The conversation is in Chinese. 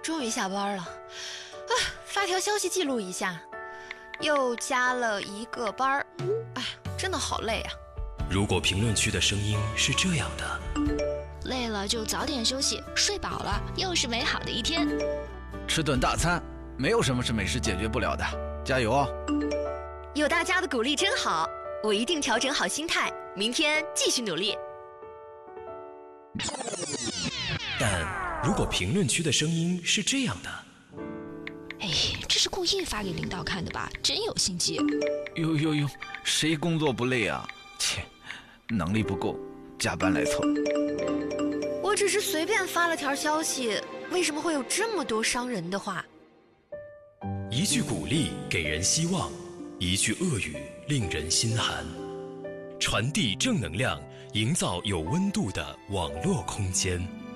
终于下班了。啊，发条消息记录一下，又加了一个班儿。哎，真的好累啊。 如果评论区的声音是这样的， 累了就早点休息，睡饱了又是美好的一天。 吃顿大餐，没有什么是美食解决不了的，加油哦！ 有大家的鼓励真好，我一定调整好心态，明天继续努力。 但如果评论区的声音是这样的， 哎，这是故意发给领导看的吧？真有心机。 哟，谁工作不累啊？切，能力不够，加班来凑。 我只是随便发了条消息，为什么会有这么多伤人的话？ 一句鼓励给人希望，一句恶语令人心寒。传递正能量，营造有温度的网络空间。